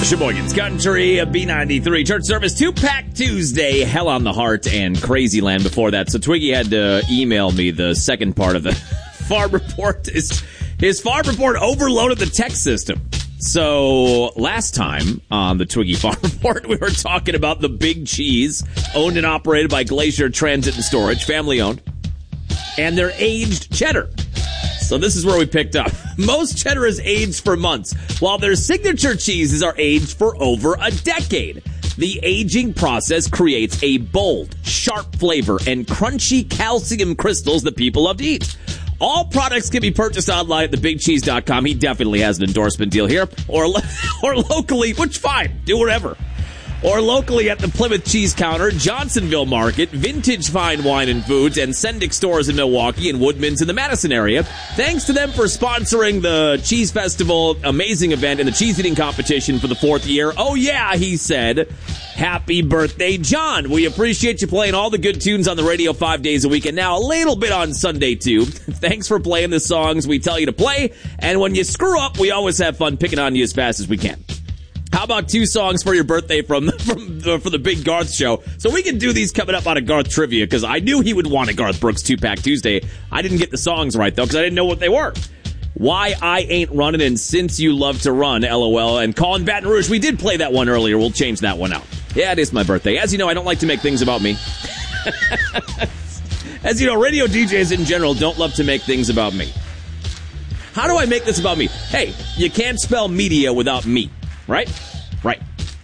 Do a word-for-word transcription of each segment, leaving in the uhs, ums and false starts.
Sheboygan's Country, B ninety-three. Church service, two-pack Tuesday, Hell on the Heart, and Crazy Land before that. So Twiggy had to email me the second part of the farm report. His, his farm report overloaded the text system. So last time on the Twiggy Farm Report, we were talking about the Big Cheese, owned and operated by Glacier Transit and Storage, family-owned, and their aged cheddar. So this is where we picked up. Most cheddar is aged for months, while their signature cheeses are aged for over a decade. The aging process creates a bold, sharp flavor and crunchy calcium crystals that people love to eat. All products can be purchased online at the big cheese dot com. He definitely has an endorsement deal here. Or or locally, which fine, do whatever. Or locally at the Plymouth Cheese Counter, Johnsonville Market, Vintage Fine Wine and Foods, and Sendick Stores in Milwaukee and Woodman's in the Madison area. Thanks to them for sponsoring the Cheese Festival, amazing event, and the cheese eating competition for the fourth year. Oh yeah, he said. Happy birthday, John. We appreciate you playing all the good tunes on the radio five days a week, and now a little bit on Sunday, too. Thanks for playing the songs we tell you to play, and when you screw up, we always have fun picking on you as fast as we can. How about two songs for your birthday from, from the, for the Big Garth Show? So we can do these coming up out of Garth Trivia, because I knew he would want a Garth Brooks two-pack Tuesday. I didn't get the songs right, though, because I didn't know what they were. Why I Ain't Running, and Since You Love to Run, LOL, and Calling Baton Rouge. We did play that one earlier. We'll change that one out. Yeah, it is my birthday. As you know, I don't like to make things about me. As you know, radio D Js in general don't love to make things about me. How do I make this about me? Hey, you can't spell media without me, right? Right.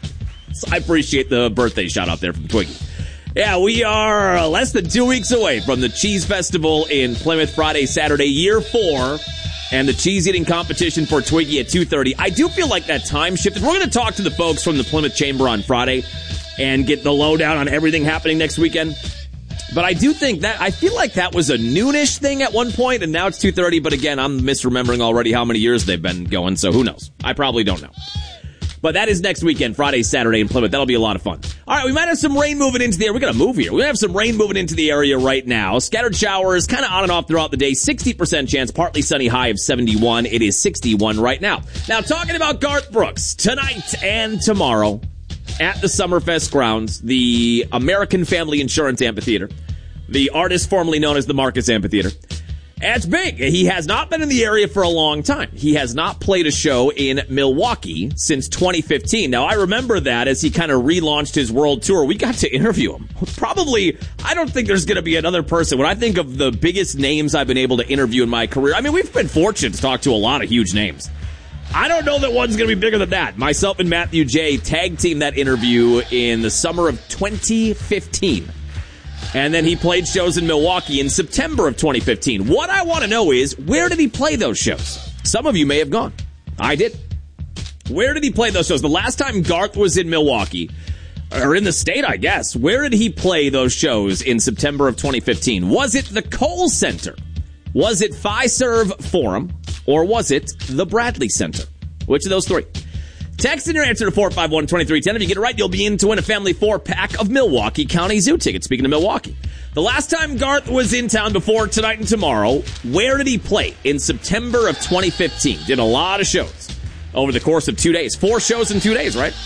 So I appreciate the birthday shout out there from Twiggy. Yeah, we are less than two weeks away from the Cheese Festival in Plymouth, Friday, Saturday, year four. And the cheese eating competition for Twiggy at two thirty. I do feel like that time shifted. We're going to talk to the folks from the Plymouth Chamber on Friday and get the lowdown on everything happening next weekend. But I do think that, I feel like that was a noonish thing at one point, and now it's two thirty. But again, I'm misremembering already how many years they've been going, so who knows? I probably don't know. But that is next weekend, Friday, Saturday in Plymouth. That'll be a lot of fun. All right, we might have some rain moving into the area. We're going to move here. We're going to have some rain moving into the area right now. Scattered showers, kind of on and off throughout the day. sixty percent chance, partly sunny, high of seventy-one. It is sixty-one right now. Now, talking about Garth Brooks, tonight and tomorrow at the Summerfest grounds, the American Family Insurance Amphitheater, the artist formerly known as the Marcus Amphitheater. It's big. He has not been in the area for a long time. He has not played a show in Milwaukee since twenty fifteen. Now, I remember that as he kind of relaunched his world tour. We got to interview him. Probably, I don't think there's going to be another person. When I think of the biggest names I've been able to interview in my career, I mean, we've been fortunate to talk to a lot of huge names. I don't know that one's going to be bigger than that. Myself and Matthew J. tag teamed that interview in the summer of twenty fifteen. And then he played shows in Milwaukee in September of twenty fifteen. What I want to know is, where did he play those shows? Some of you may have gone. I did. Where did he play those shows? The last time Garth was in Milwaukee, or in the state, I guess, where did he play those shows in September of twenty fifteen? Was it the Kohl Center? Was it Fiserv Forum? Or was it the Bradley Center? Which of those three? Text in your answer to four five one, two three one zero. If you get it right, you'll be in to win a family four-pack of Milwaukee County Zoo tickets. Speaking of Milwaukee, the last time Garth was in town before tonight and tomorrow, where did he play? In September of twenty fifteen. Did a lot of shows over the course of two days. Four shows in two days, right?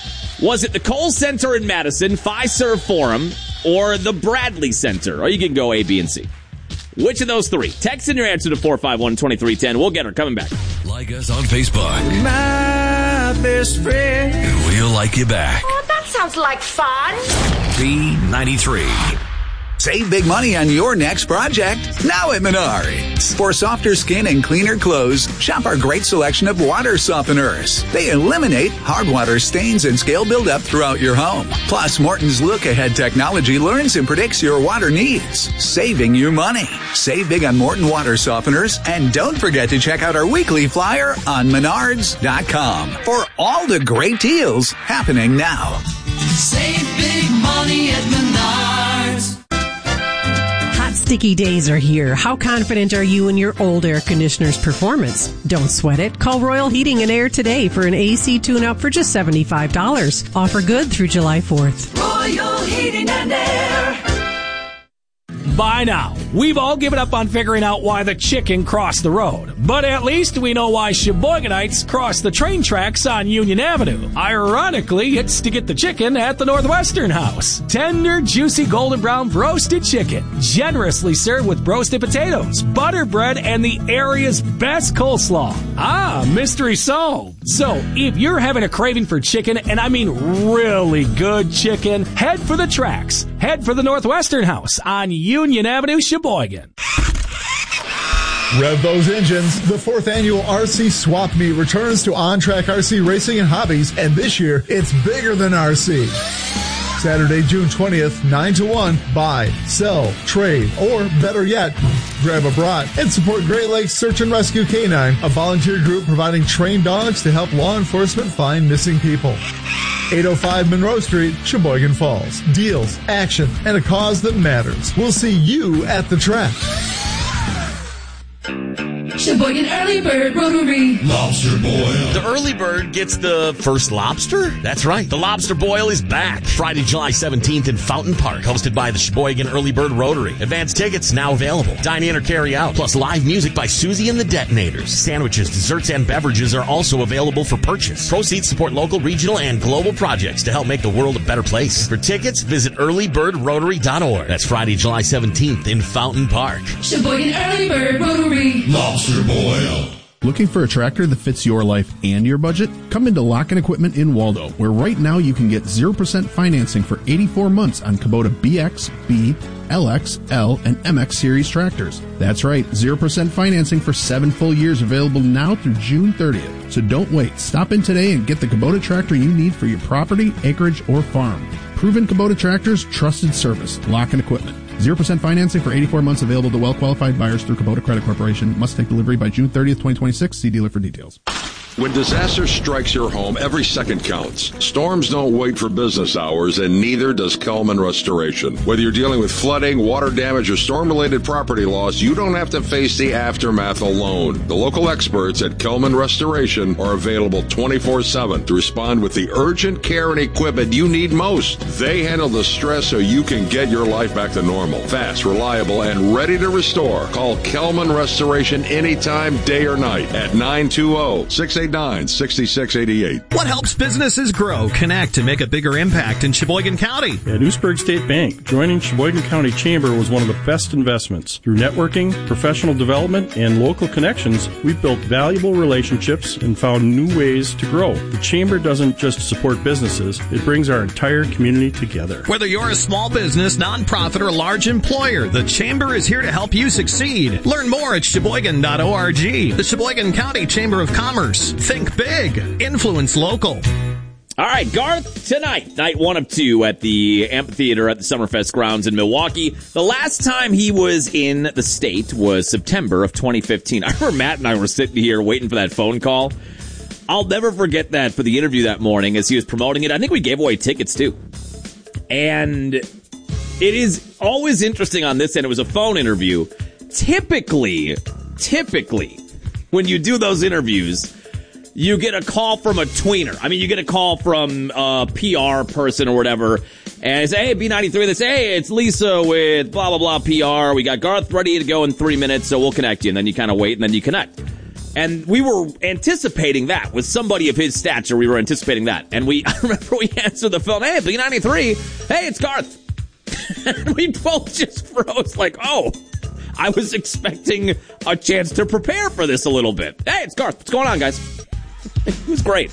Was it the Kohl Center in Madison, Fiserv Forum, or the Bradley Center? Or you can go A, B, and C. Which of those three? Text in your answer to four five one, two three one zero. We'll get her coming back. Like us on Facebook. My best friend. And we'll like you back. Oh, that sounds like fun. B ninety-three. Save big money on your next project now at Menards. For softer skin and cleaner clothes, shop our great selection of water softeners. They eliminate hard water stains and scale buildup throughout your home. Plus, Morton's look-ahead technology learns and predicts your water needs, saving you money. Save big on Morton water softeners, and don't forget to check out our weekly flyer on menards dot com for all the great deals happening now. Save big money at Menards. Sticky days are here. How confident are you in your old air conditioner's performance? Don't sweat it. Call Royal Heating and Air today for an A C tune-up for just seventy-five dollars. Offer good through July fourth. Royal Heating and Air. By now, we've all given up on figuring out why the chicken crossed the road. But at least we know why Sheboyganites crossed the train tracks on Union Avenue. Ironically, it's to get the chicken at the Northwestern House. Tender, juicy, golden brown roasted chicken. Generously served with roasted potatoes, butter bread, and the area's best coleslaw. Ah, mystery solved. So, if you're having a craving for chicken, and I mean really good chicken, head for the tracks. Head for the Northwestern House on Union Avenue, Sheboygan. Rev those engines. The fourth annual R C Swap Meet returns to On-Track R C Racing and Hobbies, and this year, it's bigger than R C. Saturday, June twentieth, nine to one, buy, sell, trade, or better yet, grab a brat and support Great Lakes Search and Rescue Canine, a volunteer group providing trained dogs to help law enforcement find missing people. eight oh five Monroe Street, Sheboygan Falls. Deals, action, and a cause that matters. We'll see you at the track. Sheboygan Early Bird Rotary. Lobster boil. The Early Bird gets the first lobster? That's right. The Lobster Boil is back. Friday, July seventeenth in Fountain Park, hosted by the Sheboygan Early Bird Rotary. Advanced tickets now available. Dine in or carry out. Plus live music by Susie and the Detonators. Sandwiches, desserts, and beverages are also available for purchase. Proceeds support local, regional, and global projects to help make the world a better place. For tickets, visit early bird rotary dot org. That's Friday, July seventeenth in Fountain Park. Sheboygan Early Bird Rotary. Lobster boil. Looking for a tractor that fits your life and your budget? Come into Lock-In Equipment in Waldo, where right now you can get zero percent financing for eighty-four months on Kubota B X, B, L X, L, and M X series tractors. That's right, zero percent financing for seven full years available now through June thirtieth. So don't wait. Stop in today and get the Kubota tractor you need for your property, acreage, or farm. Proven Kubota tractors, trusted service. Lock-In Equipment. zero percent financing for eighty-four months available to well-qualified buyers through Kubota Credit Corporation. Must take delivery by June thirtieth, twenty twenty-six. See dealer for details. When disaster strikes your home, every second counts. Storms don't wait for business hours, and neither does Kelman Restoration. Whether you're dealing with flooding, water damage, or storm-related property loss, you don't have to face the aftermath alone. The local experts at Kelman Restoration are available twenty-four seven to respond with the urgent care and equipment you need most. They handle the stress so you can get your life back to normal. Fast, reliable, and ready to restore. Call Kelman Restoration anytime, day or night, at nine two zero, six eight nine, six six eight eight. What helps businesses grow, connect, and make a bigger impact in Sheboygan County? At Oostburg State Bank, joining Sheboygan County Chamber was one of the best investments. Through networking, professional development, and local connections, we've built valuable relationships and found new ways to grow. The Chamber doesn't just support businesses, it brings our entire community together. Whether you're a small business, nonprofit, or large employer, the Chamber is here to help you succeed. Learn more at sheboygan dot org. The Sheboygan County Chamber of Commerce. Think big. Influence local. All right, Garth, tonight, night one of two at the amphitheater at the Summerfest grounds in Milwaukee. The last time he was in the state was September of twenty fifteen. I remember Matt and I were sitting here waiting for that phone call. I'll never forget that for the interview that morning as he was promoting it. I think we gave away tickets, too. And it is always interesting on this end. It was a phone interview. Typically, typically, when you do those interviews, you get a call from a tweener. I mean, you get a call from a P R person or whatever, and they say, hey, B ninety-three, they say, hey, it's Lisa with blah, blah, blah P R. We got Garth ready to go in three minutes, so we'll connect you. And then you kind of wait, and then you connect. And we were anticipating that. With somebody of his stature, we were anticipating that. And we, I remember we answered the phone, hey, B ninety-three, hey, it's Garth. And we both just froze like, oh, I was expecting a chance to prepare for this a little bit. Hey, it's Garth. What's going on, guys? It was great.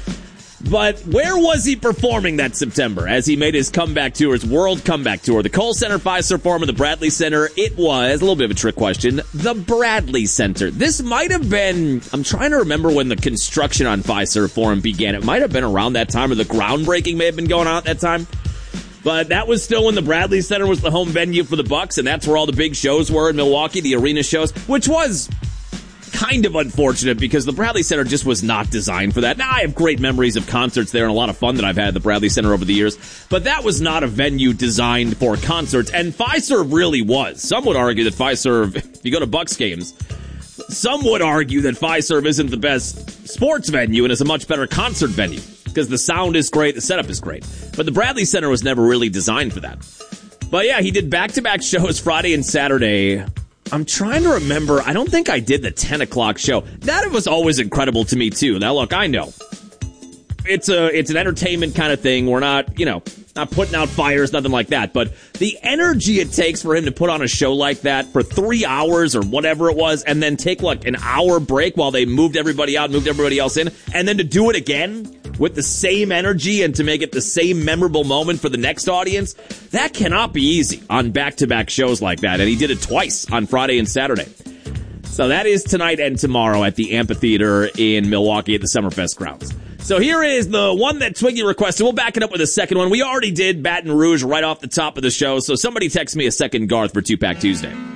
But where was he performing that September as he made his comeback tour, his world comeback tour? The Kohl Center, Fiserv Forum, and the Bradley Center. It was, a little bit of a trick question, the Bradley Center. This might have been, I'm trying to remember when the construction on Fiserv Forum began. It might have been around that time, or the groundbreaking may have been going on at that time. But that was still when the Bradley Center was the home venue for the Bucks, and that's where all the big shows were in Milwaukee, the arena shows, which was kind of unfortunate because the Bradley Center just was not designed for that. Now, I have great memories of concerts there and a lot of fun that I've had at the Bradley Center over the years, but that was not a venue designed for concerts, and Fiserv really was. Some would argue that Fiserv, if you go to Bucks games, some would argue that Fiserv isn't the best sports venue and is a much better concert venue because the sound is great, the setup is great. But the Bradley Center was never really designed for that. But yeah, he did back-to-back shows Friday and Saturday. I'm trying to remember. I don't think I did the ten o'clock show. That was always incredible to me, too. Now, look, I know. It's a it's an entertainment kind of thing. We're not, you know, not putting out fires, nothing like that. But the energy it takes for him to put on a show like that for three hours or whatever it was, and then take like an hour break while they moved everybody out, moved everybody else in, and then to do it again with the same energy and to make it the same memorable moment for the next audience, that cannot be easy on back-to-back shows like that. And he did it twice on Friday and Saturday. So that is tonight and tomorrow at the Amphitheater in Milwaukee at the Summerfest grounds. So here is the one that Twiggy requested. We'll back it up with a second one. We already did Baton Rouge right off the top of the show, so somebody text me a second Garth for Two-Pack Tuesday.